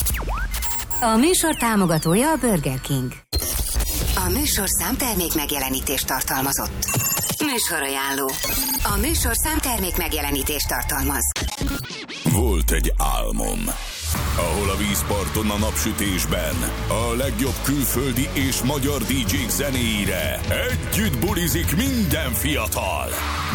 A műsor támogatója a Burger King. A műsorszám termék megjelenítést tartalmazott. Műsorajánló. A műsorszám termék megjelenítést tartalmaz. Volt egy álmom, ahol a vízparton a napsütésben a legjobb külföldi és magyar DJ-k zenéire együtt bulizik minden fiatal.